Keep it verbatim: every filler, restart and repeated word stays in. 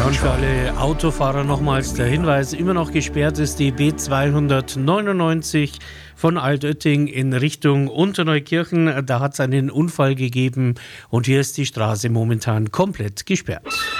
Und für alle Autofahrer nochmals der Hinweis, immer noch gesperrt ist die B zweihundertneunundneunzig von Altötting in Richtung Unterneukirchen. Da hat es einen Unfall gegeben und hier ist die Straße momentan komplett gesperrt.